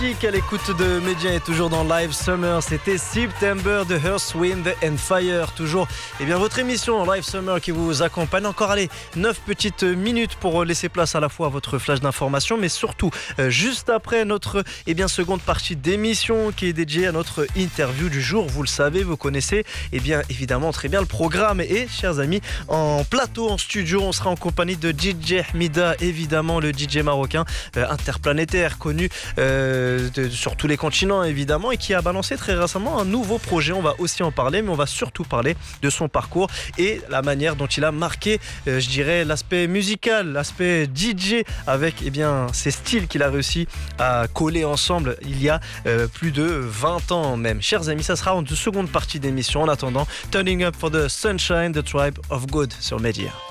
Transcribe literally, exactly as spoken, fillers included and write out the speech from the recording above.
À l'écoute de Média et toujours dans Live Summer, c'était September de Earth, Wind and Fire. Toujours eh bien, votre émission Live Summer qui vous accompagne. Encore allez, neuf petites minutes pour laisser place à la fois à votre flash d'information, mais surtout euh, juste après notre eh bien, seconde partie d'émission qui est dédiée à notre interview du jour. Vous le savez, vous connaissez eh bien, évidemment très bien le programme. Et chers amis, en plateau, en studio, on sera en compagnie de D J Mida, évidemment le D J marocain euh, interplanétaire, connu euh, De, sur tous les continents évidemment, et qui a balancé très récemment un nouveau projet. On va aussi en parler, mais on va surtout parler de son parcours et la manière dont il a marqué euh, je dirais l'aspect musical, l'aspect D J avec eh bien, ces styles qu'il a réussi à coller ensemble il y a euh, plus de vingt ans même. Chers amis, ça sera en seconde partie d'émission. En attendant, Turning Up for the Sunshine, The Tribe of God sur Média.